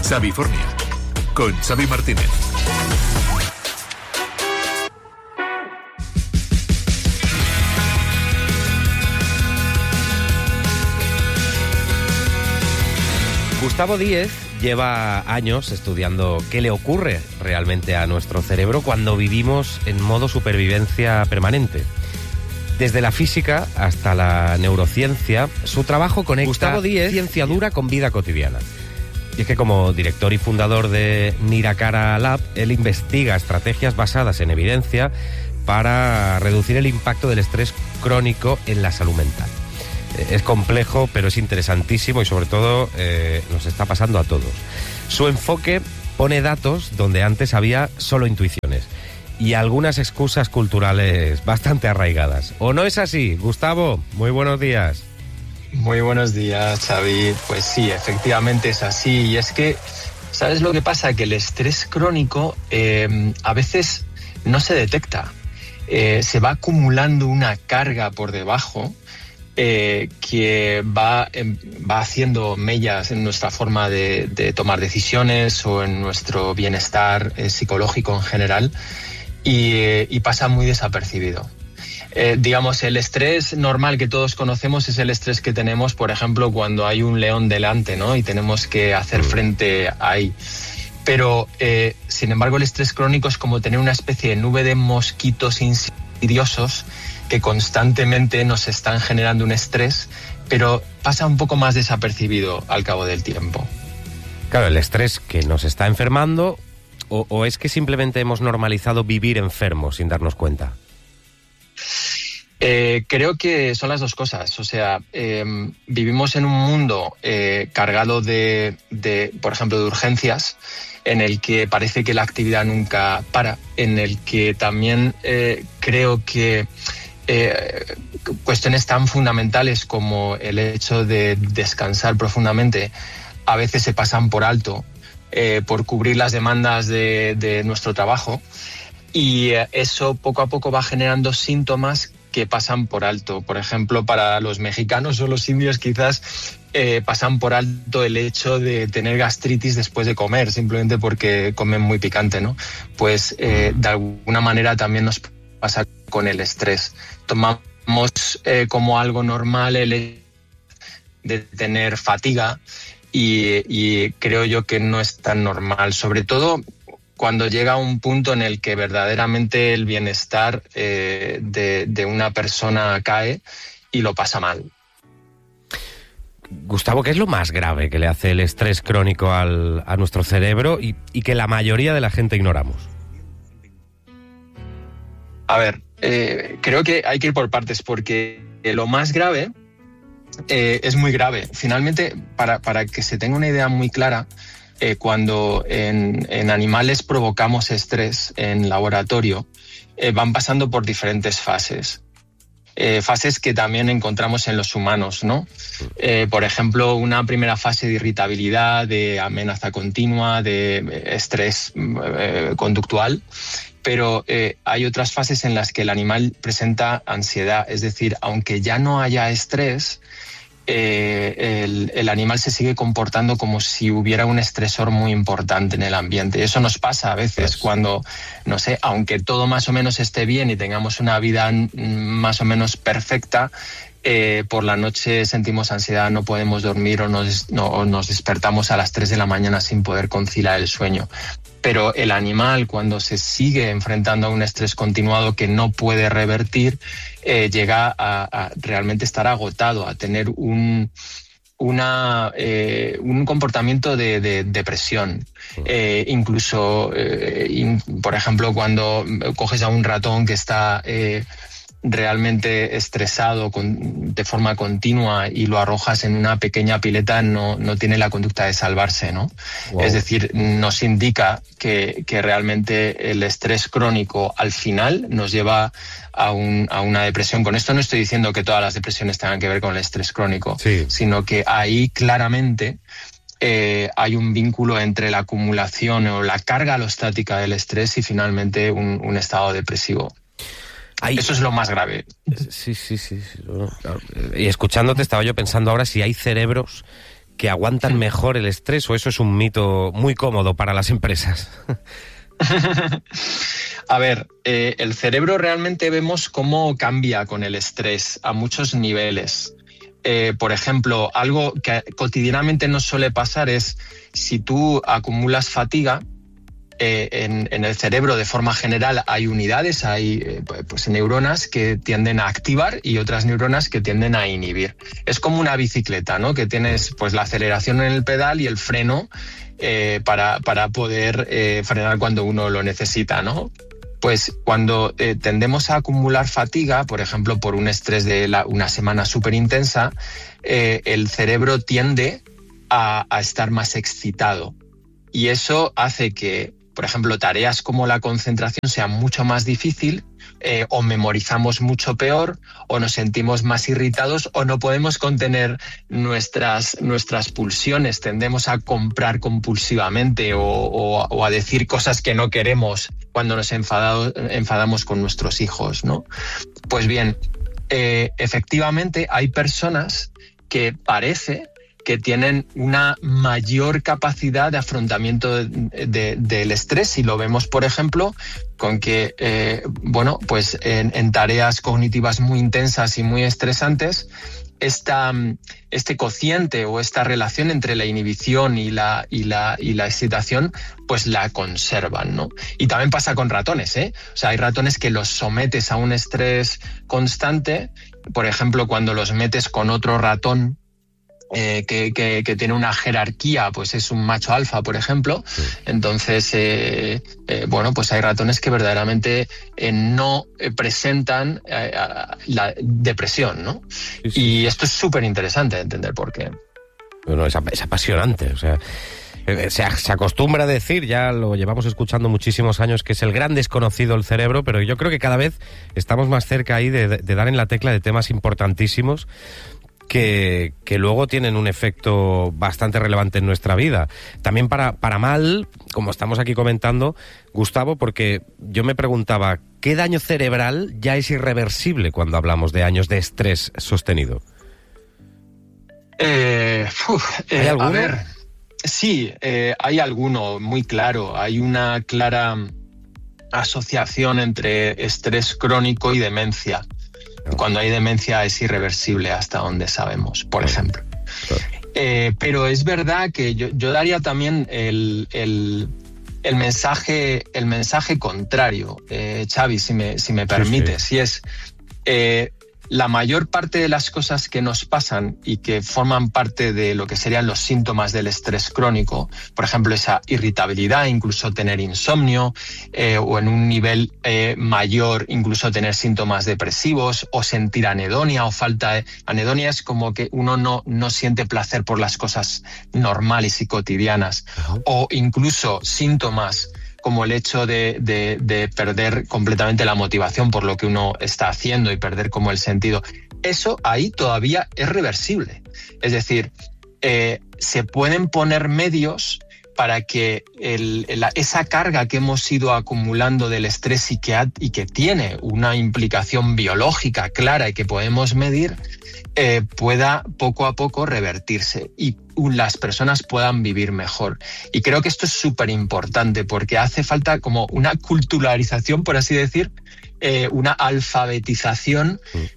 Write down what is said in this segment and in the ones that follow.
Xavifornia, con Xavi Martínez. Gustavo Díez lleva años estudiando qué le ocurre realmente a nuestro cerebro cuando vivimos en modo supervivencia permanente. Desde la física hasta la neurociencia, su trabajo conecta Gustavo Díez ciencia dura con vida cotidiana. Y es que como director y fundador de Nirakara Lab, él investiga estrategias basadas en evidencia para reducir el impacto del estrés crónico en la salud mental. Es complejo, pero es interesantísimo y sobre todo nos está pasando a todos. Su enfoque pone datos donde antes había solo intuiciones y algunas excusas culturales bastante arraigadas. ¿O no es así? Gustavo, muy buenos días. Muy buenos días, Xavi. Pues sí, efectivamente es así. Y es que, ¿sabes lo que pasa? Que el estrés crónico a veces no se detecta. Se va acumulando una carga por debajo que va haciendo mellas en nuestra forma de tomar decisiones o en nuestro bienestar psicológico en general y pasa muy desapercibido. Digamos, el estrés normal que todos conocemos es el estrés que tenemos, por ejemplo, cuando hay un león delante, ¿no? Y tenemos que hacer frente ahí. Pero, sin embargo, el estrés crónico es como tener una especie de nube de mosquitos insidiosos que constantemente nos están generando un estrés, pero pasa un poco más desapercibido al cabo del tiempo. Claro, el estrés que nos está enfermando, o es que simplemente hemos normalizado vivir enfermos sin darnos cuenta. Creo que son las dos cosas. O sea, vivimos en un mundo cargado de, por ejemplo, de urgencias, en el que parece que la actividad nunca para, en el que también creo que cuestiones tan fundamentales como el hecho de descansar profundamente a veces se pasan por alto por cubrir las demandas de nuestro trabajo, y eso poco a poco va generando síntomas que pasan por alto. Por ejemplo, para los mexicanos o los indios quizás pasan por alto el hecho de tener gastritis después de comer, simplemente porque comen muy picante, ¿no? Pues de alguna manera también nos pasa con el estrés. Tomamos como algo normal el hecho de tener fatiga y creo yo que no es tan normal, sobre todo cuando llega a un punto en el que verdaderamente el bienestar de una persona cae y lo pasa mal. Gustavo, ¿qué es lo más grave que le hace el estrés crónico a nuestro cerebro y que la mayoría de la gente ignoramos? A ver, creo que hay que ir por partes, porque lo más grave es muy grave. Finalmente, para que se tenga una idea muy clara, cuando en animales provocamos estrés en laboratorio, van pasando por diferentes fases. Fases que también encontramos en los humanos, ¿no? Por ejemplo, una primera fase de irritabilidad, de amenaza continua, de estrés conductual. Pero hay otras fases en las que el animal presenta ansiedad. Es decir, aunque ya no haya estrés, el animal se sigue comportando como si hubiera un estresor muy importante en el ambiente. Eso nos pasa a veces cuando, no sé, aunque todo más o menos esté bien y tengamos una vida más o menos perfecta, por la noche sentimos ansiedad, no podemos dormir o nos despertamos a las 3 de la mañana sin poder conciliar el sueño. Pero el animal, cuando se sigue enfrentando a un estrés continuado que no puede revertir, llega a realmente estar agotado, a tener un comportamiento de depresión. Incluso, por ejemplo, cuando coges a un ratón que está realmente estresado de forma continua y lo arrojas en una pequeña pileta, no tiene la conducta de salvarse, ¿no? Wow. Es decir, nos indica que realmente el estrés crónico al final nos lleva a una depresión. Con esto no estoy diciendo que todas las depresiones tengan que ver con el estrés crónico, sí, sino que ahí claramente hay un vínculo entre la acumulación o la carga alostática del estrés y finalmente un estado depresivo. Eso es lo más grave. Sí. Y escuchándote estaba yo pensando ahora si hay cerebros que aguantan mejor el estrés, o eso es un mito muy cómodo para las empresas? A ver, el cerebro realmente vemos cómo cambia con el estrés a muchos niveles. Por ejemplo, algo que cotidianamente nos suele pasar es si tú acumulas fatiga, en el cerebro de forma general hay unidades, hay pues neuronas que tienden a activar y otras neuronas que tienden a inhibir. Es como una bicicleta, ¿no? Que tienes pues la aceleración en el pedal y el freno para poder frenar cuando uno lo necesita, ¿no? Pues cuando tendemos a acumular fatiga, por ejemplo, por un estrés de una semana súper intensa, el cerebro tiende a estar más excitado. Y eso hace que, por ejemplo, tareas como la concentración sean mucho más difícil, o memorizamos mucho peor, o nos sentimos más irritados, o no podemos contener nuestras pulsiones. Tendemos a comprar compulsivamente o a decir cosas que no queremos cuando nos enfadamos con nuestros hijos, ¿no? Pues bien, efectivamente hay personas que parece que tienen una mayor capacidad de afrontamiento del estrés, y lo vemos, por ejemplo, con que, pues en tareas cognitivas muy intensas y muy estresantes, este cociente o esta relación entre la inhibición y la excitación, pues la conservan, ¿no? Y también pasa con ratones, ¿eh? O sea, hay ratones que los sometes a un estrés constante, por ejemplo, cuando los metes con otro ratón, que tiene una jerarquía, pues es un macho alfa, por ejemplo. Sí. Entonces, pues hay ratones que verdaderamente no presentan la depresión, ¿no? Sí, sí. Y esto es súper interesante de entender por qué. Bueno, es apasionante, o sea... Se acostumbra a decir, ya lo llevamos escuchando muchísimos años, que es el gran desconocido el cerebro, pero yo creo que cada vez estamos más cerca ahí de dar en la tecla de temas importantísimos que luego tienen un efecto bastante relevante en nuestra vida. También para mal, como estamos aquí comentando, Gustavo, porque yo me preguntaba, ¿qué daño cerebral ya es irreversible cuando hablamos de años de estrés sostenido? ¿Hay alguno? A ver, sí, hay alguno muy claro. Hay una clara asociación entre estrés crónico y demencia. Cuando hay demencia es irreversible hasta donde sabemos, por ejemplo. Pero es verdad que yo daría también el mensaje contrario, Xavi, si me permites, sí. Y es la mayor parte de las cosas que nos pasan y que forman parte de lo que serían los síntomas del estrés crónico, por ejemplo, esa irritabilidad, incluso tener insomnio, o en un nivel mayor, incluso tener síntomas depresivos, o sentir anedonia o falta de... Anedonia es como que uno no siente placer por las cosas normales y cotidianas, o incluso síntomas como el hecho de perder completamente la motivación por lo que uno está haciendo y perder como el sentido. Eso ahí todavía es reversible. Es decir, se pueden poner medios para que esa carga que hemos ido acumulando del estrés y que tiene una implicación biológica clara y que podemos medir, pueda poco a poco revertirse y las personas puedan vivir mejor. Y creo que esto es súper importante porque hace falta como una culturalización, por así decir, una alfabetización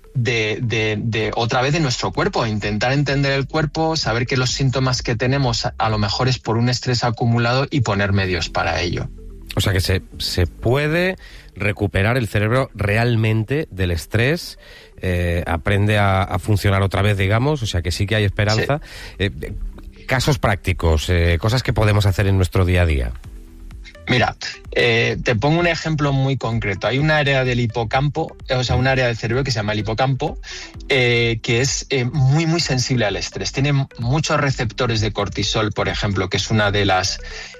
de otra vez de nuestro cuerpo, intentar entender el cuerpo, saber que los síntomas que tenemos a lo mejor es por un estrés acumulado y poner medios para ello. O sea que se puede recuperar el cerebro realmente del estrés, aprende a funcionar otra vez, digamos, o sea que sí que hay esperanza. Sí. Casos prácticos, cosas que podemos hacer en nuestro día a día. Mira, te pongo un ejemplo muy concreto. Hay una área del hipocampo, o sea, un área del cerebro que se llama el hipocampo, que es muy, muy sensible al estrés. Tiene muchos receptores de cortisol, por ejemplo, que es una de las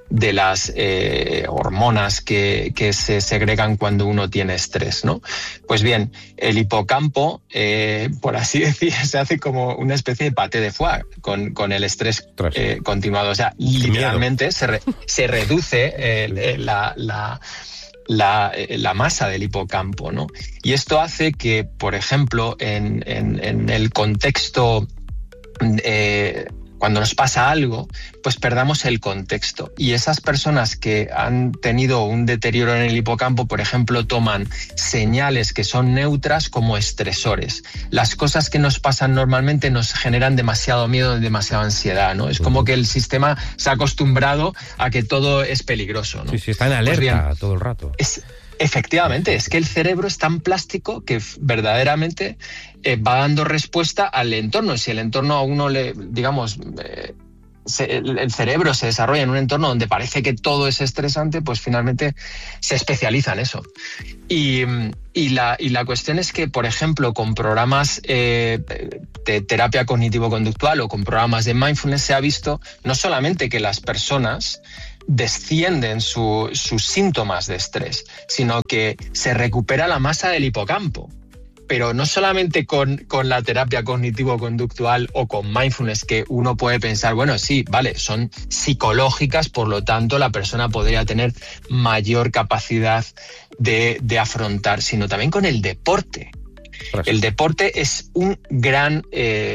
hormonas que se segregan cuando uno tiene estrés, ¿no? Pues bien, el hipocampo, por así decir, se hace como una especie de paté de foie con el estrés continuado. O sea, literalmente se reduce la masa del hipocampo, ¿no? Y esto hace que, por ejemplo, en el contexto cuando nos pasa algo, pues perdamos el contexto. Y esas personas que han tenido un deterioro en el hipocampo, por ejemplo, toman señales que son neutras como estresores. Las cosas que nos pasan normalmente nos generan demasiado miedo y demasiada ansiedad, ¿no? Es como que el sistema se ha acostumbrado a que todo es peligroso, ¿no? Sí, está en alerta pues bien, todo el rato. Efectivamente, es que el cerebro es tan plástico que verdaderamente va dando respuesta al entorno. Si el entorno a uno le, digamos, el cerebro se desarrolla en un entorno donde parece que todo es estresante, pues finalmente se especializa en eso. Y la cuestión es que, por ejemplo, con programas de terapia cognitivo-conductual o con programas de mindfulness se ha visto no solamente que las personas descienden sus síntomas de estrés, sino que se recupera la masa del hipocampo. Pero no solamente con la terapia cognitivo-conductual o con mindfulness, que uno puede pensar, bueno, sí, vale, son psicológicas, por lo tanto la persona podría tener mayor capacidad de afrontar, sino también con el deporte. El deporte es un gran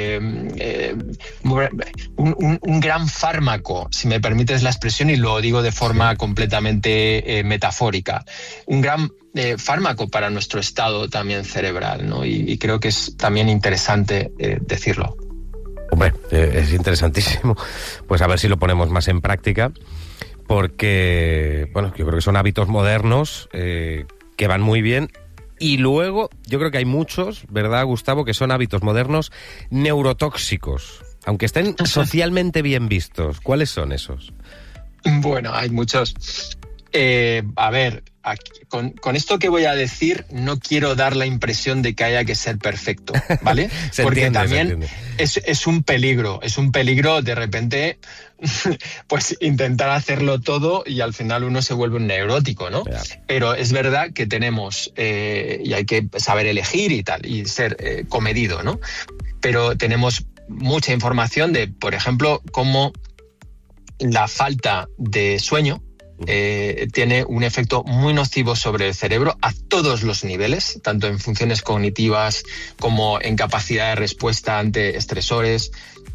fármaco, si me permites la expresión, y lo digo de forma completamente metafórica. Un gran fármaco para nuestro estado también cerebral, ¿no? Y creo que es también interesante decirlo. Hombre, es interesantísimo. Pues a ver si lo ponemos más en práctica, porque, bueno, yo creo que son hábitos modernos que van muy bien. Y luego, yo creo que hay muchos, ¿verdad, Gustavo?, que son hábitos modernos neurotóxicos, aunque estén socialmente bien vistos. ¿Cuáles son esos? Bueno, hay muchos. A ver, aquí, con esto que voy a decir, no quiero dar la impresión de que haya que ser perfecto, ¿vale? Porque también es un peligro de repente pues intentar hacerlo todo y al final uno se vuelve un neurótico, ¿no? Yeah. Pero es verdad que tenemos, y hay que saber elegir y tal, y ser comedido, ¿no? Pero tenemos mucha información de, por ejemplo, cómo la falta de sueño tiene un efecto muy nocivo sobre el cerebro a todos los niveles, tanto en funciones cognitivas como en capacidad de respuesta ante estresores,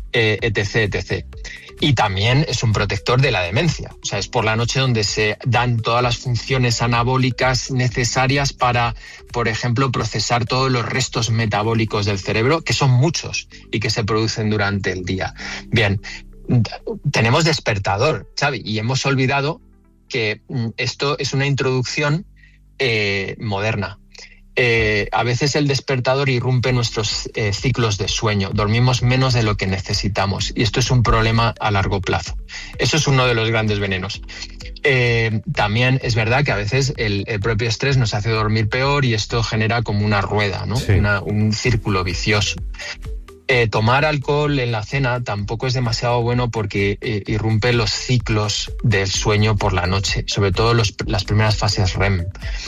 etc. Y también es un protector de la demencia. O sea, es por la noche donde se dan todas las funciones anabólicas necesarias para, por ejemplo, procesar todos los restos metabólicos del cerebro, que son muchos y que se producen durante el día. Bien, tenemos despertador, Xavi, y hemos olvidado que esto es una introducción moderna. A veces el despertador irrumpe nuestros ciclos de sueño. Dormimos menos de lo que necesitamos y esto es un problema a largo plazo. Eso es uno de los grandes venenos. También es verdad que a veces el propio estrés nos hace dormir peor y esto genera como una rueda, ¿no? Sí. Un círculo vicioso. Tomar alcohol en la cena tampoco es demasiado bueno porque irrumpe los ciclos del sueño por la noche, sobre todo las primeras fases REM.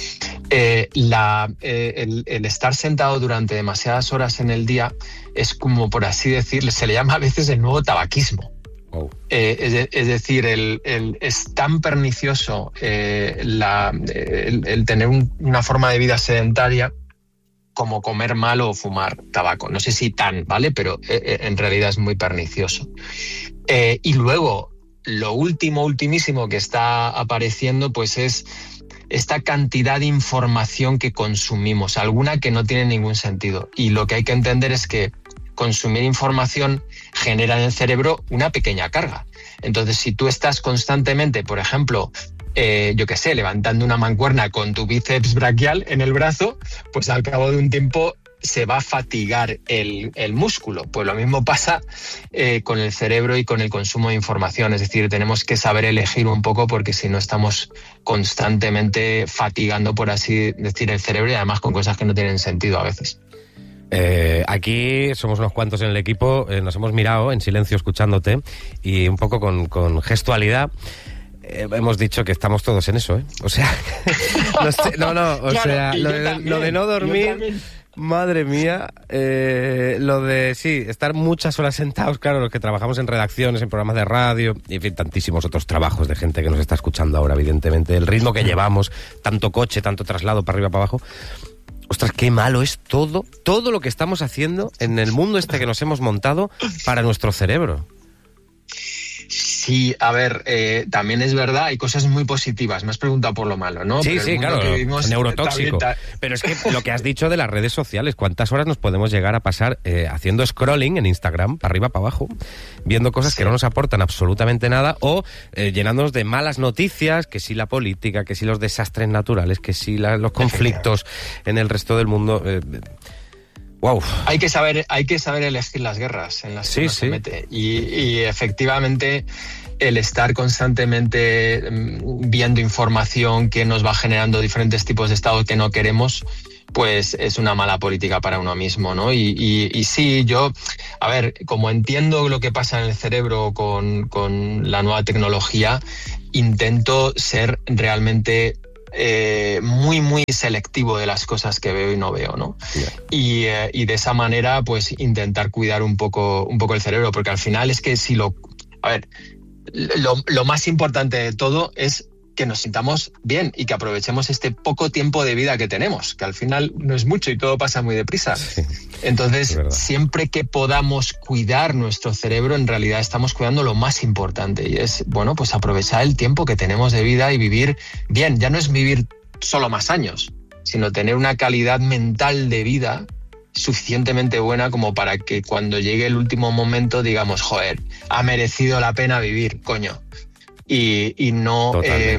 El estar sentado durante demasiadas horas en el día es como, por así decirlo, se le llama a veces el nuevo tabaquismo. Oh. Es decir, es tan pernicioso el tener una forma de vida sedentaria como comer mal o fumar tabaco. No sé si tan, ¿vale? Pero en realidad es muy pernicioso. Y luego, lo ultimísimo que está apareciendo, pues es esta cantidad de información que consumimos, alguna que no tiene ningún sentido. Y lo que hay que entender es que consumir información genera en el cerebro una pequeña carga. Entonces, si tú estás constantemente, por ejemplo, yo qué sé, levantando una mancuerna con tu bíceps braquial en el brazo, pues al cabo de un tiempo se va a fatigar el músculo. Pues lo mismo pasa con el cerebro y con el consumo de información. Es decir, tenemos que saber elegir un poco porque si no estamos constantemente fatigando, por así decir, el cerebro y además con cosas que no tienen sentido a veces. Aquí somos unos cuantos en el equipo, nos hemos mirado en silencio escuchándote y un poco con gestualidad. Hemos dicho que estamos todos en eso, ¿eh? O sea, lo de no dormir, madre mía, lo de, sí, estar muchas horas sentados, claro, los que trabajamos en redacciones, en programas de radio, y en fin, tantísimos otros trabajos de gente que nos está escuchando ahora, evidentemente, el ritmo que llevamos, tanto coche, tanto traslado para arriba, para abajo. Ostras, qué malo es todo lo que estamos haciendo en el mundo este que nos hemos montado para nuestro cerebro. Sí, a ver, también es verdad, hay cosas muy positivas. Me has preguntado por lo malo, ¿no? Sí, sí, claro, neurotóxico. También. Pero es que lo que has dicho de las redes sociales, ¿cuántas horas nos podemos llegar a pasar haciendo scrolling en Instagram, para arriba, para abajo, viendo cosas que no nos aportan absolutamente nada, o llenándonos de malas noticias, que si la política, que si los desastres naturales, que si los conflictos en el resto del mundo... Wow. Hay que saber elegir las guerras en las que uno se mete. Y efectivamente el estar constantemente viendo información que nos va generando diferentes tipos de estados que no queremos, pues es una mala política para uno mismo, ¿no? Y sí, yo, a ver, como entiendo lo que pasa en el cerebro con la nueva tecnología, intento ser realmente muy, muy selectivo de las cosas que veo y no veo, ¿no? Yeah. Y de esa manera, pues intentar cuidar un poco el cerebro, porque al final es que a ver, lo más importante de todo es que nos sintamos bien y que aprovechemos este poco tiempo de vida que tenemos, que al final no es mucho y todo pasa muy deprisa. Sí, entonces, siempre que podamos cuidar nuestro cerebro, en realidad estamos cuidando lo más importante, y es, bueno, pues aprovechar el tiempo que tenemos de vida y vivir bien. Ya no es vivir solo más años, sino tener una calidad mental de vida suficientemente buena como para que cuando llegue el último momento digamos, joder, ha merecido la pena vivir, coño. Y no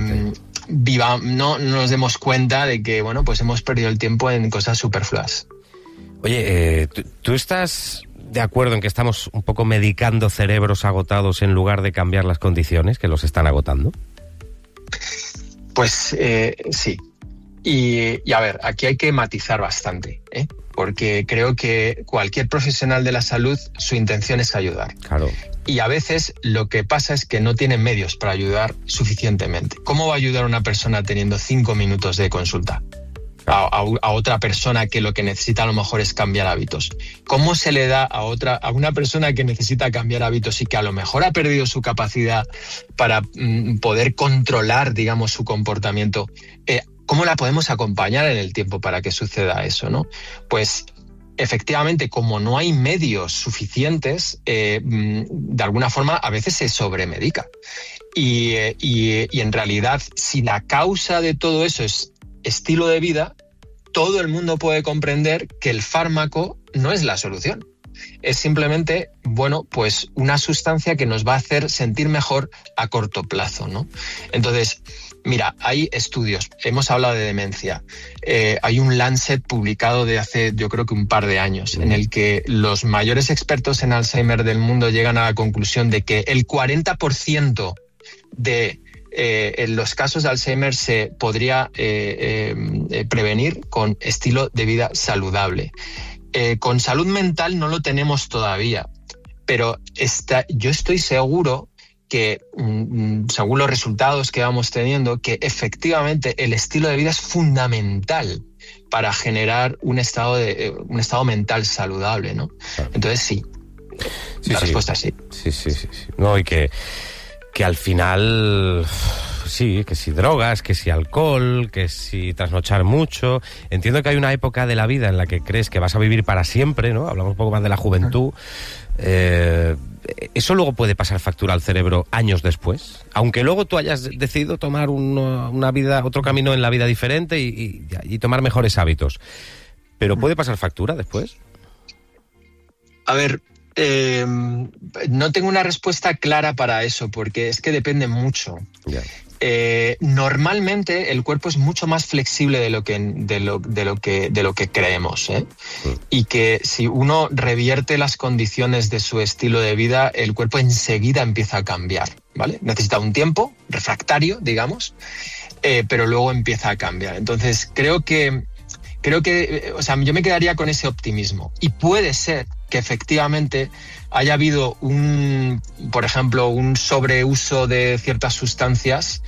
no nos demos cuenta de que, bueno, pues hemos perdido el tiempo en cosas superfluas. Oye, ¿tú estás de acuerdo en que estamos un poco medicando cerebros agotados en lugar de cambiar las condiciones que los están agotando? Pues sí. Y a ver, aquí hay que matizar bastante, porque creo que cualquier profesional de la salud, su intención es ayudar. Claro. Y a veces lo que pasa es que no tienen medios para ayudar suficientemente. ¿Cómo va a ayudar una persona teniendo 5 minutos de consulta a otra persona que lo que necesita a lo mejor es cambiar hábitos? ¿Cómo se le da a una persona que necesita cambiar hábitos y que a lo mejor ha perdido su capacidad para poder controlar, digamos, su comportamiento? ¿Cómo la podemos acompañar en el tiempo para que suceda eso, no? Pues efectivamente, como no hay medios suficientes, de alguna forma a veces se sobremedica. Y en realidad, si la causa de todo eso es estilo de vida, todo el mundo puede comprender que el fármaco no es la solución. Es simplemente, bueno, pues una sustancia que nos va a hacer sentir mejor a corto plazo, ¿no? Entonces, mira, hay estudios, hemos hablado de demencia, hay un Lancet publicado de hace, yo creo que un par de años, en el que los mayores expertos en Alzheimer del mundo llegan a la conclusión de que el 40% de los casos de Alzheimer se podría prevenir con estilo de vida saludable. Con salud mental no lo tenemos todavía, pero yo estoy seguro que, según los resultados que vamos teniendo, que efectivamente el estilo de vida es fundamental para generar un estado mental saludable, ¿no? Claro. Entonces sí, la respuesta es sí. Sí. No, y que al final... Sí, que si drogas, que si alcohol, que si trasnochar mucho. Entiendo que hay una época de la vida en la que crees que vas a vivir para siempre, ¿no? Hablamos un poco más de la juventud. ¿Eso luego puede pasar factura al cerebro años después? Aunque luego tú hayas decidido tomar una vida, otro camino en la vida diferente y tomar mejores hábitos. ¿Pero puede pasar factura después? A ver... no tengo una respuesta clara para eso, porque es que depende mucho. Yeah. Normalmente el cuerpo es mucho más flexible de lo que creemos, y que si uno revierte las condiciones de su estilo de vida, el cuerpo enseguida empieza a cambiar, ¿vale? Necesita un tiempo refractario, digamos, pero luego empieza a cambiar. Entonces creo que, o sea, yo me quedaría con ese optimismo, y puede ser que efectivamente haya habido por ejemplo, un sobreuso de ciertas sustancias,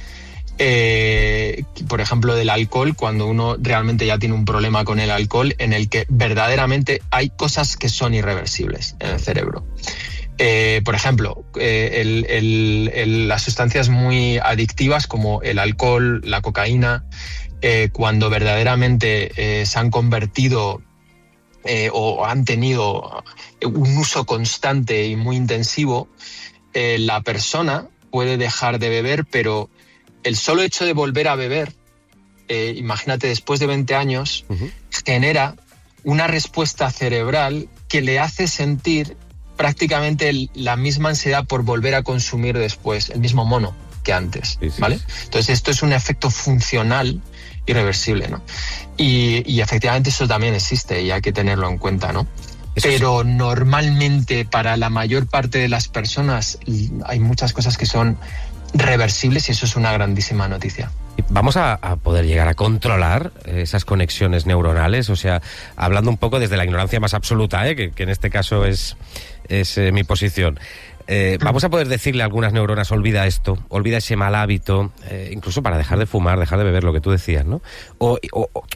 por ejemplo del alcohol, cuando uno realmente ya tiene un problema con el alcohol, en el que verdaderamente hay cosas que son irreversibles en el cerebro. Por ejemplo, las sustancias muy adictivas como el alcohol, la cocaína, cuando verdaderamente se han convertido o han tenido un uso constante y muy intensivo, la persona puede dejar de beber, pero el solo hecho de volver a beber, imagínate, después de 20 años, genera una respuesta cerebral que le hace sentir prácticamente la misma ansiedad por volver a consumir después, el mismo mono que antes, ¿vale? Entonces esto es un efecto funcional irreversible, ¿no? Y efectivamente eso también existe y hay que tenerlo en cuenta, ¿no? Pero normalmente para la mayor parte de las personas hay muchas cosas que son reversibles y eso es una grandísima noticia. Vamos a poder llegar a controlar esas conexiones neuronales, o sea, hablando un poco desde la ignorancia más absoluta, que en este caso es mi posición. Vamos a poder decirle a algunas neuronas, olvida esto, olvida ese mal hábito, incluso para dejar de fumar, dejar de beber, lo que tú decías, ¿no? O